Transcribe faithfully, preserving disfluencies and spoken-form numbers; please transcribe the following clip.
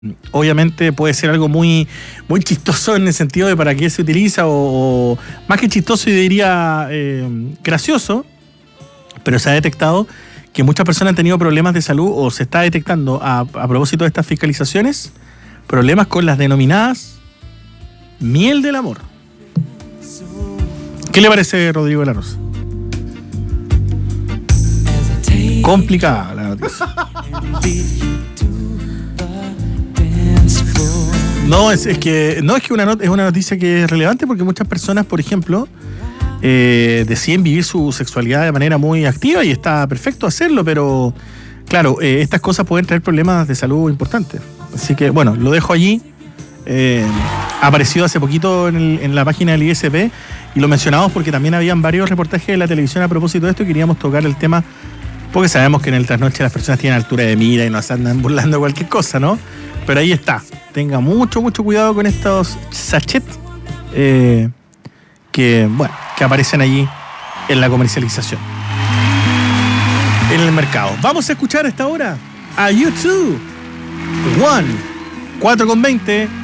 Obviamente puede ser algo muy, muy chistoso en el sentido de para qué se utiliza, o, o más que chistoso, yo diría eh, gracioso, pero se ha detectado que muchas personas han tenido problemas de salud, o se está detectando a, a propósito de estas fiscalizaciones, problemas con las denominadas miel del amor. ¿Qué le parece, Rodrigo de la Rosa? Complicada la noticia. No, es, es que no es que una not- es una noticia que es relevante, porque muchas personas, por ejemplo, eh, deciden vivir su sexualidad de manera muy activa, y está perfecto hacerlo, pero claro, eh, estas cosas pueden traer problemas de salud importantes. Así que bueno, lo dejo allí. Eh, ha aparecido hace poquito en, el, en la página del I S P, y lo mencionamos porque también habían varios reportajes de la televisión a propósito de esto, y queríamos tocar el tema porque sabemos que en el trasnoche las personas tienen altura de mira y nos andan burlando cualquier cosa, ¿no? Pero ahí está. Tenga mucho, mucho cuidado con estos sachets eh, que, bueno, que aparecen allí en la comercialización, en el mercado. Vamos a escuchar a esta hora a YouTube One, cuatro con veinte.